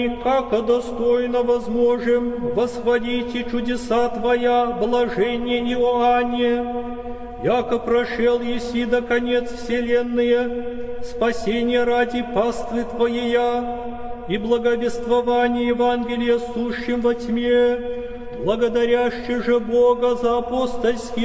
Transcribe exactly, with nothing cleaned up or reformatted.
Как достойно возможем восхвалите чудеса Твоя, блажение Иоанне, яко прошел еси до конец вселенные, спасение ради паствы Твоея и благовествование Евангелия сущим во тьме, благодарящий же Бога за апостольский